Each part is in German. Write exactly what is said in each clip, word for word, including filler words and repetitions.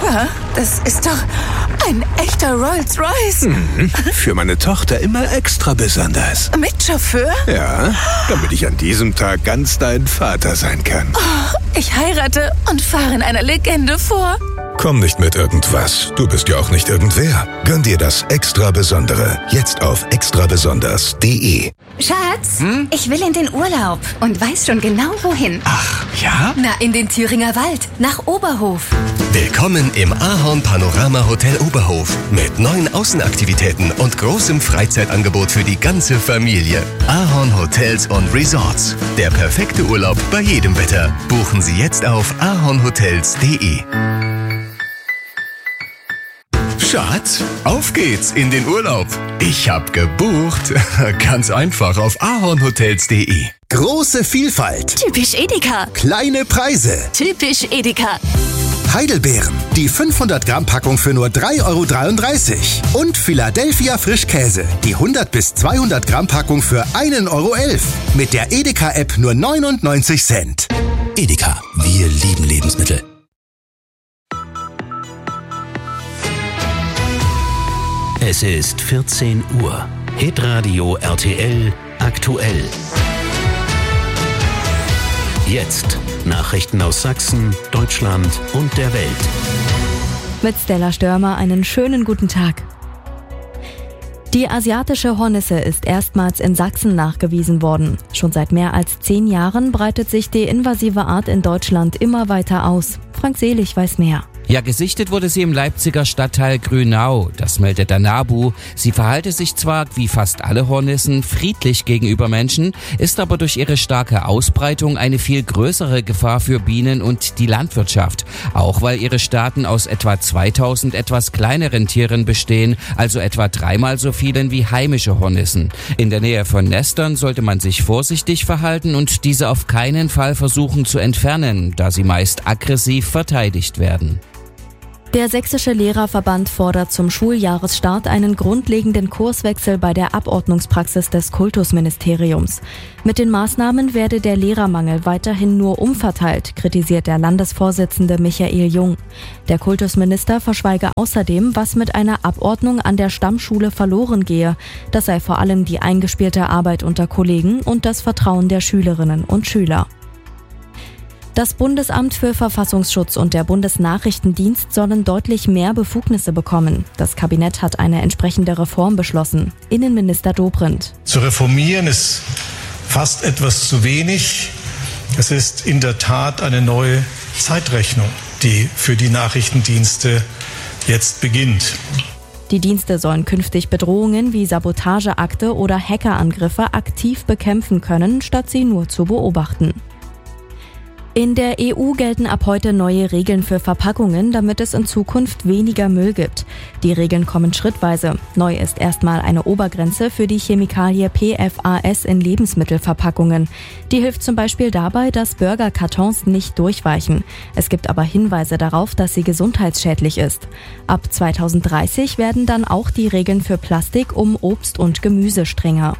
Papa, das ist doch ein echter Rolls-Royce. Mhm. Für meine Tochter immer extra besonders. Mit Chauffeur? Ja, damit ich an diesem Tag ganz dein Vater sein kann. Oh, ich heirate und fahre in einer Legende vor. Komm nicht mit irgendwas. Du bist ja auch nicht irgendwer. Gönn dir das extra Besondere. Jetzt auf extra besonders punkt de. Schatz, hm? ich will in den Urlaub und weiß schon genau wohin. Ach, ja? Na, in den Thüringer Wald, nach Oberhof. Willkommen im Ahorn Panorama Hotel Oberhof mit neuen Außenaktivitäten und großem Freizeitangebot für die ganze Familie. Ahorn Hotels und Resorts. Der perfekte Urlaub bei jedem Wetter. Buchen Sie jetzt auf ahornhotels punkt de. Schatz, auf geht's in den Urlaub. Ich hab gebucht. Ganz einfach auf ahornhotels punkt de. Große Vielfalt. Typisch Edeka. Kleine Preise. Typisch Edeka. Heidelbeeren, die fünfhundert Gramm Packung für nur drei Euro dreiunddreißig. Und Philadelphia Frischkäse, die hundert bis zweihundert Gramm Packung für ein Euro elf. Mit der Edeka-App nur neunundneunzig Cent. Edeka, wir lieben Lebensmittel. Es ist vierzehn Uhr. Hitradio R T L aktuell. Jetzt Nachrichten aus Sachsen, Deutschland und der Welt. Mit Stella Störmer einen schönen guten Tag. Die asiatische Hornisse ist erstmals in Sachsen nachgewiesen worden. Schon seit mehr als zehn Jahren breitet sich die invasive Art in Deutschland immer weiter aus. Frank Selig weiß mehr. Ja, gesichtet wurde sie im Leipziger Stadtteil Grünau. Das meldet der NABU. Sie verhalte sich zwar, wie fast alle Hornissen, friedlich gegenüber Menschen, ist aber durch ihre starke Ausbreitung eine viel größere Gefahr für Bienen und die Landwirtschaft. Auch weil ihre Staaten aus etwa zweitausend etwas kleineren Tieren bestehen, also etwa dreimal so vielen wie heimische Hornissen. In der Nähe von Nestern sollte man sich vorsichtig verhalten und diese auf keinen Fall versuchen zu entfernen, da sie meist aggressiv verteidigt werden. Der Sächsische Lehrerverband fordert zum Schuljahresstart einen grundlegenden Kurswechsel bei der Abordnungspraxis des Kultusministeriums. Mit den Maßnahmen werde der Lehrermangel weiterhin nur umverteilt, kritisiert der Landesvorsitzende Michael Jung. Der Kultusminister verschweige außerdem, was mit einer Abordnung an der Stammschule verloren gehe. Das sei vor allem die eingespielte Arbeit unter Kollegen und das Vertrauen der Schülerinnen und Schüler. Das Bundesamt für Verfassungsschutz und der Bundesnachrichtendienst sollen deutlich mehr Befugnisse bekommen. Das Kabinett hat eine entsprechende Reform beschlossen. Innenminister Dobrindt. Zu reformieren ist fast etwas zu wenig. Es ist in der Tat eine neue Zeitrechnung, die für die Nachrichtendienste jetzt beginnt. Die Dienste sollen künftig Bedrohungen wie Sabotageakte oder Hackerangriffe aktiv bekämpfen können, statt sie nur zu beobachten. In der E U gelten ab heute neue Regeln für Verpackungen, damit es in Zukunft weniger Müll gibt. Die Regeln kommen schrittweise. Neu ist erstmal eine Obergrenze für die Chemikalie P F A S in Lebensmittelverpackungen. Die hilft zum Beispiel dabei, dass Burgerkartons nicht durchweichen. Es gibt aber Hinweise darauf, dass sie gesundheitsschädlich ist. Ab zweitausenddreißig werden dann auch die Regeln für Plastik um Obst und Gemüse strenger.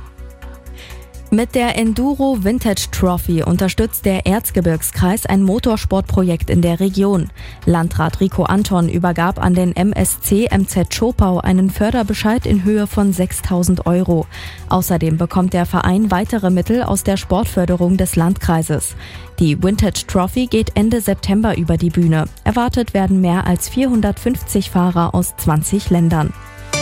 Mit der Enduro Vintage Trophy unterstützt der Erzgebirgskreis ein Motorsportprojekt in der Region. Landrat Rico Anton übergab an den M S C M Z Schopau einen Förderbescheid in Höhe von sechstausend Euro. Außerdem bekommt der Verein weitere Mittel aus der Sportförderung des Landkreises. Die Vintage Trophy geht Ende September über die Bühne. Erwartet werden mehr als vierhundertfünfzig Fahrer aus zwanzig Ländern.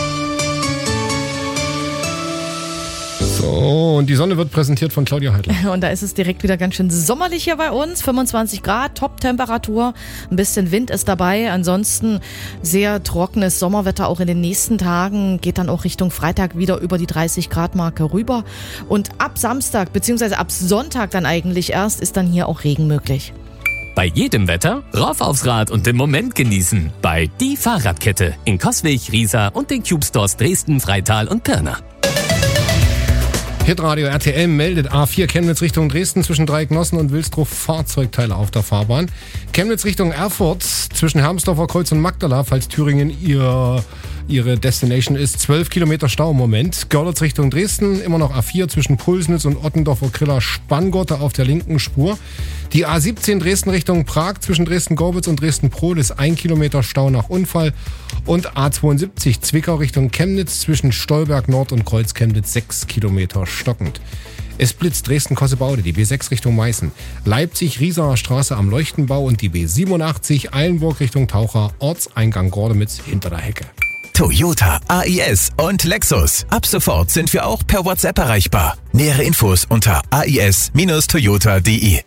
So, und die Sonne wird präsentiert von Claudia Heidler. Und da ist es direkt wieder ganz schön sommerlich hier bei uns. fünfundzwanzig Grad, Top-Temperatur, ein bisschen Wind ist dabei. Ansonsten sehr trockenes Sommerwetter auch in den nächsten Tagen. Geht dann auch Richtung Freitag wieder über die dreißig Grad Marke rüber. Und ab Samstag, beziehungsweise ab Sonntag dann eigentlich erst, ist dann hier auch Regen möglich. Bei jedem Wetter rauf aufs Rad und den Moment genießen. Bei Die Fahrradkette in Coswig, Riesa und den Cube Stores Dresden, Freital und Pirna. Hitradio R T L meldet A vier Chemnitz Richtung Dresden zwischen Dreiecknossen und Wilsdruff Fahrzeugteile auf der Fahrbahn. Chemnitz Richtung Erfurt zwischen Hermsdorfer Kreuz und Magdala, falls Thüringen ihr ihre Destination ist. zwölf Kilometer Stau im Moment. Görlitz Richtung Dresden, immer noch A vier zwischen Pulsnitz und Ottendorfer Griller Spanngurte auf der linken Spur. Die A siebzehn Dresden Richtung Prag zwischen Dresden-Gorbitz und Dresden-Prohl ist ein Kilometer Stau nach Unfall. Und A zweiundsiebzig Zwickau Richtung Chemnitz zwischen Stolberg Nord und Kreuz Chemnitz sechs Kilometer stockend. Es blitzt Dresden-Kossebaude, die B sechs Richtung Meißen, Leipzig-Riesaer Straße am Leuchtenbau und die B siebenundachtzig Eilenburg Richtung Taucher, Ortseingang Gordemitz hinter der Hecke. Toyota, A I S und Lexus. Ab sofort sind wir auch per WhatsApp erreichbar. Nähere Infos unter a i s Bindestrich toyota punkt d i.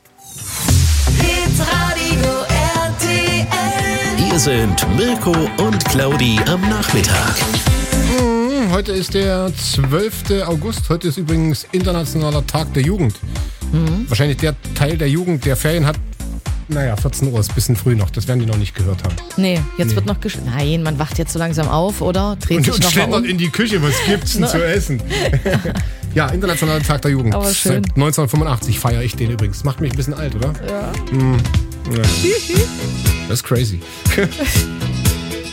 Hier sind Mirko und Claudi am Nachmittag. Heute ist der zwölfte August. Heute ist übrigens Internationaler Tag der Jugend. Mhm. Wahrscheinlich der Teil der Jugend, der Ferien hat. Naja, vierzehn Uhr ist ein bisschen früh noch. Das werden die noch nicht gehört haben. Nee, jetzt nee. wird noch gesch... Nein, man wacht jetzt so langsam auf, oder? Dreht und sich und noch schlendert um. in die Küche. Was gibt's denn zu essen? Ja, Internationaler Tag der Jugend. Aber schön. Seit neunzehnhundertfünfundachtzig feiere ich den übrigens. Macht mich ein bisschen alt, oder? Ja. Hm. Ja. Das ist crazy.